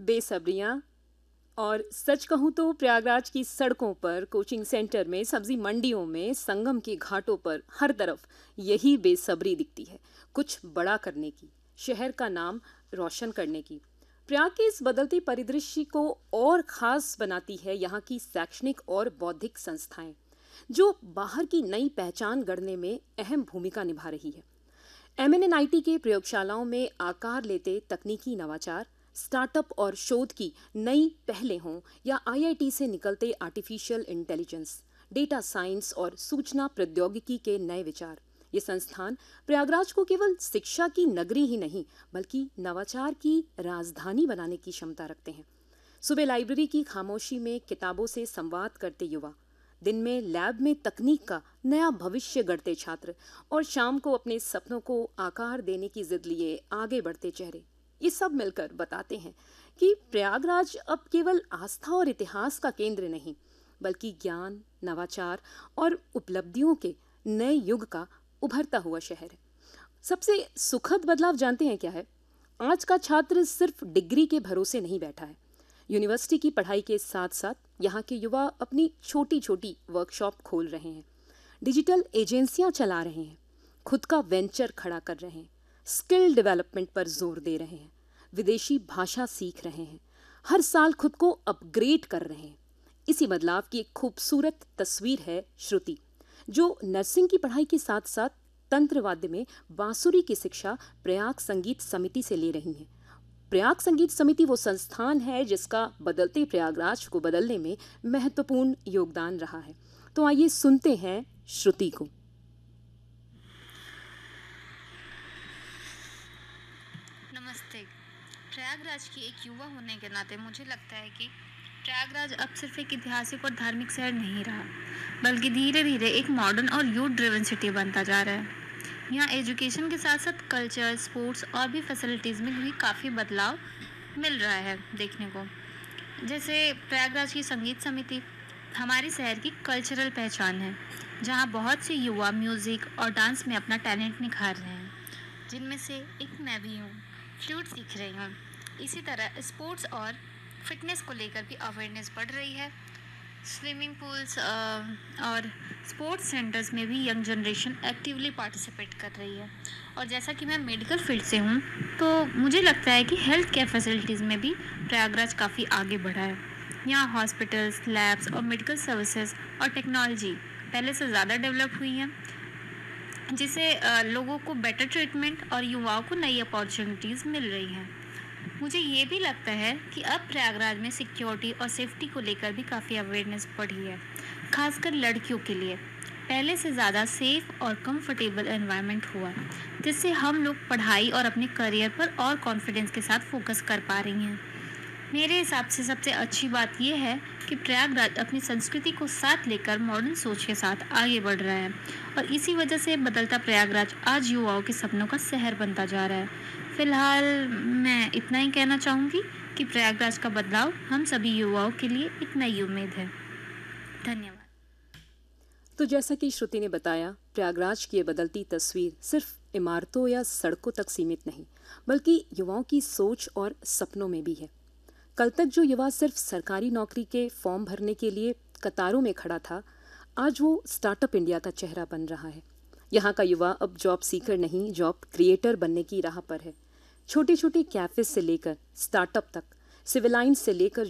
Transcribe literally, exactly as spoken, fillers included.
बेसब्रियां और सच कहूँ तो प्रयागराज की सड़कों पर, कोचिंग सेंटर में, सब्जी मंडियों में, संगम के घाटों पर हर तरफ यही बेसब्री दिखती है, कुछ बड़ा करने की, शहर का नाम रोशन करने की। प्रयाग के इस बदलते परिदृश्य को और खास बनाती है यहाँ की शैक्षणिक और बौद्धिक संस्थाएं, जो बाहर की नई पहचान गढ़ने में अहम भूमिका निभा रही है। M N N I T के प्रयोगशालाओं में आकार लेते तकनीकी नवाचार, स्टार्टअप और शोध की नई पहलें हों या आई आई टी से निकलते आर्टिफिशियल इंटेलिजेंस, डेटा साइंस और सूचना प्रौद्योगिकी के नए विचार, ये संस्थान प्रयागराज को केवल शिक्षा की नगरी ही नहीं बल्कि नवाचार की राजधानी बनाने की क्षमता रखते हैं। सुबह लाइब्रेरी की खामोशी में किताबों से संवाद करते युवा, दिन में लैब में तकनीक का नया भविष्य गढ़ते छात्र और शाम को अपने सपनों को आकार देने की जिद लिए आगे बढ़ते चेहरे, ये सब मिलकर बताते हैं कि प्रयागराज अब केवल आस्था और इतिहास का केंद्र नहीं बल्कि ज्ञान, नवाचार और उपलब्धियों के नए युग का उभरता हुआ शहर है। सबसे सुखद बदलाव जानते हैं क्या है? आज का छात्र सिर्फ डिग्री के भरोसे नहीं बैठा है। यूनिवर्सिटी की पढ़ाई के साथ साथ यहाँ के युवा अपनी छोटी छोटी वर्कशॉप खोल रहे हैं, डिजिटल एजेंसियां चला रहे हैं, खुद का वेंचर खड़ा कर रहे हैं, स्किल डेवलपमेंट पर जोर दे रहे हैं, विदेशी भाषा सीख रहे हैं, हर साल खुद को अपग्रेड कर रहे हैं। इसी बदलाव की एक खूबसूरत तस्वीर है श्रुति, जो नर्सिंग की पढ़ाई के साथ साथ तंत्रवाद्य में बांसुरी की शिक्षा प्रयाग संगीत समिति से ले रही हैं। प्रयाग संगीत समिति वो संस्थान है जिसका बदलते प्रयागराज को बदलने में महत्वपूर्ण योगदान रहा है। तो आइए सुनते हैं श्रुति को। नमस्ते। प्रयागराज की एक युवा होने के नाते मुझे लगता है कि प्रयागराज अब सिर्फ एक ऐतिहासिक और धार्मिक शहर नहीं रहा, बल्कि धीरे धीरे एक मॉडर्न और यूथ ड्रिवन सिटी बनता जा रहा है। यहाँ एजुकेशन के साथ साथ कल्चर, स्पोर्ट्स और भी फैसिलिटीज़ में भी काफ़ी बदलाव मिल रहा है देखने को। जैसे प्रयागराज की संगीत समिति हमारे शहर की कल्चरल पहचान है, जहाँ बहुत से युवा म्यूज़िक और डांस में अपना टैलेंट निखार रहे हैं, जिनमें से एक मैं भी हूँ, फ्लूट सीख रही हूँ। इसी तरह स्पोर्ट्स और फिटनेस को लेकर भी अवेयरनेस बढ़ रही है। स्विमिंग पूल्स और स्पोर्ट्स सेंटर्स में भी यंग जनरेशन एक्टिवली पार्टिसिपेट कर रही है। और जैसा कि मैं मेडिकल फील्ड से हूँ, तो मुझे लगता है कि हेल्थ केयर फैसिलिटीज़ में भी प्रयागराज काफ़ी आगे बढ़ा है। यहाँ हॉस्पिटल्स, लैब्स और मेडिकल सर्विसेज और टेक्नोलॉजी पहले से ज़्यादा डेवलप हुई हैं, जिससे लोगों को बेटर ट्रीटमेंट और युवाओं को नई अपॉर्चुनिटीज़ मिल रही हैं। मुझे ये भी लगता है कि अब प्रयागराज में सिक्योरिटी और सेफ्टी को लेकर भी काफ़ी अवेयरनेस बढ़ी है, खासकर लड़कियों के लिए। पहले से ज़्यादा सेफ और कंफर्टेबल एनवायरनमेंट हुआ, जिससे हम लोग पढ़ाई और अपने करियर पर और कॉन्फिडेंस के साथ फोकस कर पा रही हैं। मेरे हिसाब से सबसे अच्छी बात यह है कि प्रयागराज अपनी संस्कृति को साथ लेकर मॉडर्न सोच के साथ आगे बढ़ रहा है, और इसी वजह से बदलता प्रयागराज आज युवाओं के सपनों का शहर बनता जा रहा है। फिलहाल मैं इतना ही कहना चाहूँगी कि प्रयागराज का बदलाव हम सभी युवाओं के लिए एक नई उम्मीद है। धन्यवाद। तो जैसा कि श्रुति ने बताया, प्रयागराज की ये बदलती तस्वीर सिर्फ इमारतों या सड़कों तक सीमित नहीं बल्कि युवाओं की सोच और सपनों में भी है। कल तक जो युवा सिर्फ सरकारी नौकरी के फॉर्म भरने के लिए कतारों में खड़ा था, आज वो स्टार्टअप इंडिया का चेहरा बन रहा है। यहाँ का युवा अब जॉब सीकर नहीं, जॉब क्रिएटर बनने की राह पर है। छोटे छोटे कैफे से लेकर स्टार्टअप तक, सिविल लाइन से लेकर